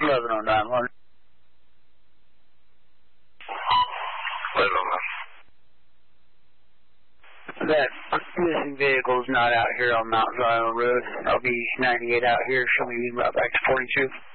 1109. 1109. That missing vehicle's not out here on Mount Zion Road. I'll be 98 out here. Show me route back to 42.